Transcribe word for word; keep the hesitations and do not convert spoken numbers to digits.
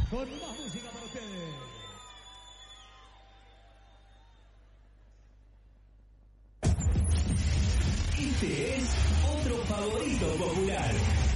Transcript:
con más música para ustedes. Este es otro favorito popular.